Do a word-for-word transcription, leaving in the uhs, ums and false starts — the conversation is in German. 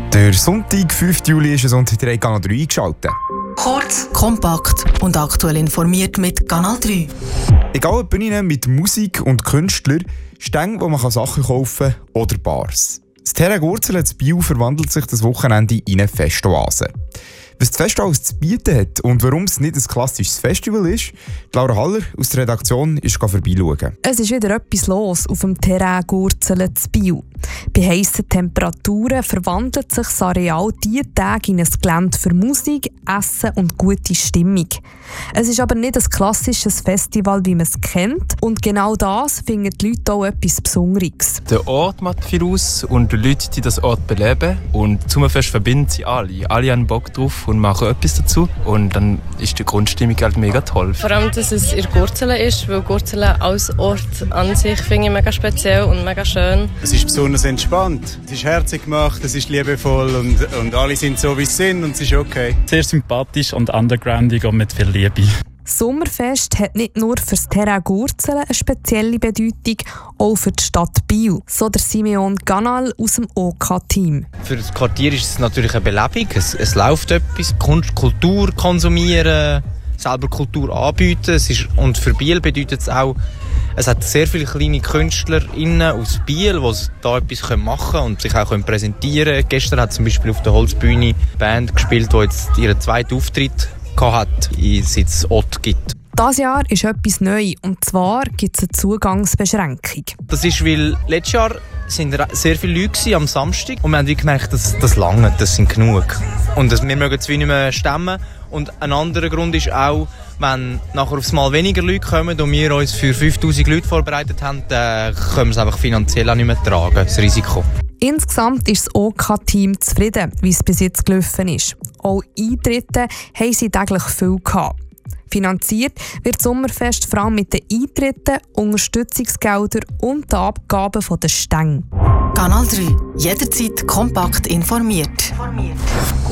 Der Sonntag, fünften Juli, ist es und ihr habt Kanal drei eingeschaltet. Kurz, kompakt und aktuell informiert mit Kanal drei. Egal ob Bühnen mit Musik und Künstlern, Stände, wo man Sachen kaufen kann, oder Bars. Das Terrain Gurzeln in Biel verwandelt sich das Wochenende in eine Festoase. Was das Festival alles zu bieten hat und warum es nicht ein klassisches Festival ist, Laura Haller aus der Redaktion ist vorbeischauen. Es ist wieder etwas los auf dem Terrain Gurzeln in Biel. Bei heissen Temperaturen verwandelt sich das Areal diese Tage in ein Gelände für Musik, Essen und gute Stimmung. Es ist aber nicht ein klassisches Festival, wie man es kennt. Und genau das finden die Leute auch etwas Besonderes. Der Ort macht viel aus und die Leute, die das Ort beleben. Und das Sommerfest verbindet sie alle. Alle haben Bock drauf und machen etwas dazu. Und dann ist die Grundstimmung halt mega toll. Vor allem, dass es in Gurzeln ist, weil Gurzeln als Ort an sich finde ich mega speziell und mega schön. Es ist besonders entspannt. Es ist herzig gemacht, es ist liebevoll und, und alle sind so, wie sie sind und es ist okay. Sehr sympathisch und undergroundig und mit viel Liebe. Das Sommerfest hat nicht nur für das Terrain Gurzeln eine spezielle Bedeutung, auch für die Stadt Biel, so der Simeon Ganal aus dem O K-Team. Für das Quartier ist es natürlich eine Belebung. Es, es läuft etwas. Kunst, Kultur konsumieren, selber Kultur anbieten. Es ist, und für Biel bedeutet es auch, es hat sehr viele kleine KünstlerInnen aus Biel, die da etwas machen können und sich auch präsentieren können. Gestern hat zum Beispiel auf der Holzbühne eine Band gespielt, die jetzt ihren zweiten Auftritt hat, seit es Ott gibt. Dieses Jahr ist etwas neu, und zwar gibt es eine Zugangsbeschränkung. Das ist, weil letztes Jahr sind sehr viele Leute am Samstag und wir haben gemerkt, dass das lange, das sind genug. Und dass wir mögen es wie nicht mehr stemmen. Und ein anderer Grund ist auch, wenn nachher aufs Mal weniger Leute kommen und wir uns für fünftausend Leute vorbereitet haben, dann können wir es einfach finanziell auch nicht mehr tragen, das Risiko. Insgesamt ist das O K-Team zufrieden, wie es bis jetzt gelaufen ist. Auch Eintritte haben sie täglich viel gehabt. Finanziert wird das Sommerfest vor allem mit den Eintritten, Unterstützungsgeldern und den Abgaben der Stände. Kanal drei. Jederzeit kompakt informiert.